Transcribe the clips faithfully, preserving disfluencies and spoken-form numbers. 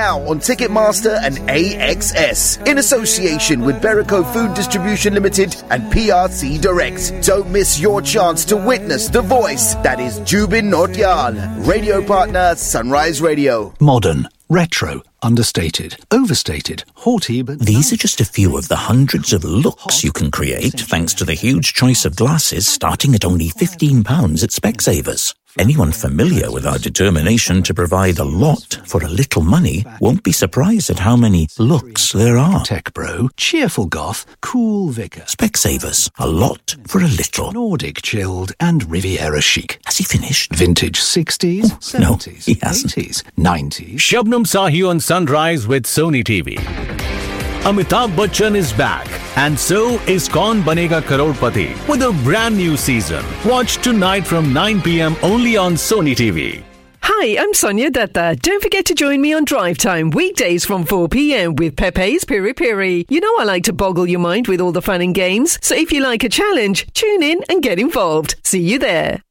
Now on Ticketmaster and A X S in association with Berico Food Distribution Limited and P R C Direct. Don't miss your chance to witness the voice that is Jubin Nautiyal. Radio partner Sunrise Radio. Modern, retro, understated, overstated, haughty, but... These are just a few of the hundreds of looks you can create thanks to the huge choice of glasses starting at only fifteen pounds at Specsavers. Anyone familiar with our determination to provide a lot for a little money won't be surprised at how many looks there are. Tech bro, cheerful goth, cool vicar. Specsavers, a lot for a little. Nordic chilled and Riviera chic. Has he finished? Vintage sixties, oh, seventies, no, he hasn't. eighties, nineties. Shabnam Sahi on Sunrise with Sony T V. Amitabh Bachchan is back, and so is Kaun Banega Crorepati with a brand new season. Watch tonight from nine p.m. only on Sony T V. Hi, I'm Sonia Datta. Don't forget to join me on Drive Time weekdays from four p.m. with Pepe's Piri Piri. You know I like to boggle your mind with all the fun and games, so if you like a challenge, tune in and get involved. See you there.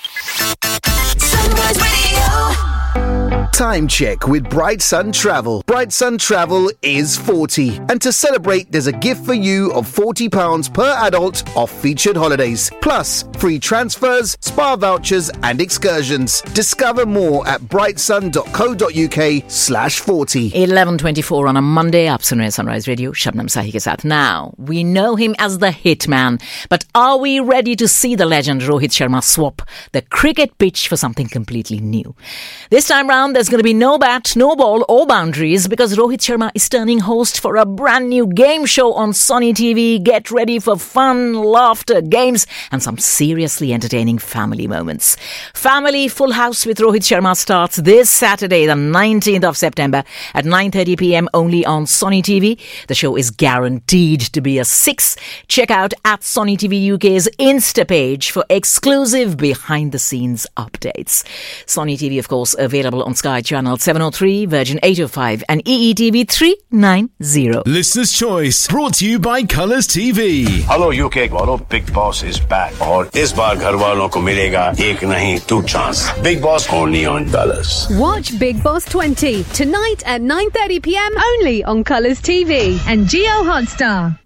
Sunrise Radio. Time check with Bright Sun Travel. Bright Sun Travel is forty. And to celebrate, there's a gift for you of forty pounds per adult off featured holidays. Plus, free transfers, spa vouchers and excursions. Discover more at brightsun.co.uk slash 40. eleven twenty-four on a Monday. आप सुन रहे हैं Sunrise Radio, Shabnam Sahi के साथ. Now, we know him as the Hitman, but are we ready to see the legend Rohit Sharma swap the cricket pitch for something completely new? This time round, there's going to be no bat, no ball or boundaries because Rohit Sharma is turning host for a brand new game show on Sony T V. Get ready for fun, laughter, games and some seriously entertaining family moments. Family Full House with Rohit Sharma starts this Saturday, the nineteenth of September at nine thirty p.m. only on Sony T V. The show is guaranteed to be a six. Check out at Sony T V U K's Insta page for exclusive behind-the-scenes updates. Sony T V, of course, available on Sky Channel seven oh three, Virgin eight oh five and E E T V three ninety. Listener's Choice, brought to you by Colours T V. Hello U K वालों, Big Boss is back और इस बार घर वालों को मिलेगा एक नहीं two chance. Big Boss only on Colours. Watch Big Boss twenty tonight at nine thirty p.m. only on Colours T V and Jio Hotstar.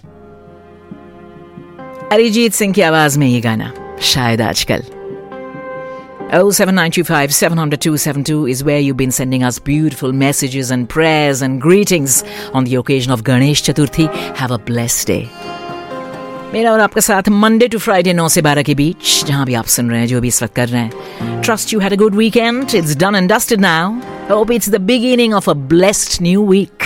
Arijit Singh की आवाज में ये गाना शायद आजकल. oh seven nine two five seven zero zero two seven two is where you've been sending us beautiful messages and prayers and greetings on the occasion of Ganesh Chaturthi. Have a blessed day. मेरा और आपका साथ Monday to Friday nine से twelve के बीच, जहां भी आप सुन रहे हैं, जो भी इस वक्त कर रहे हैं. Trust you had a good weekend. It's done and dusted now. Hope it's the beginning of a blessed new week.